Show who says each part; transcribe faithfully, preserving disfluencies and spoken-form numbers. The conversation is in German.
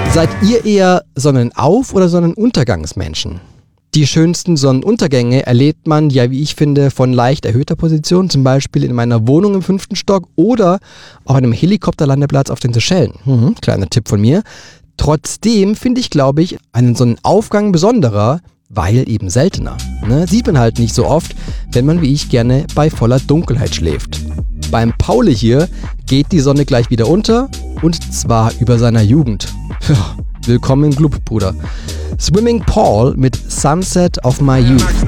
Speaker 1: Seid ihr eher Sonnenauf- oder Sonnenuntergangsmenschen? Die schönsten Sonnenuntergänge erlebt man, ja wie ich finde, von leicht erhöhter Position, zum Beispiel in meiner Wohnung im fünften Stock oder auf einem Helikopterlandeplatz auf den Seychellen. Mhm, kleiner Tipp von mir. Trotzdem finde ich, glaube ich, einen Sonnenaufgang besonderer, weil eben seltener. Ne? Sieht man halt nicht so oft, wenn man wie ich gerne bei voller Dunkelheit schläft. Beim Pauli hier geht die Sonne gleich wieder unter und zwar über seiner Jugend. Ja, willkommen im Club, Bruder. Swimming Paul mit Sunset of My Youth.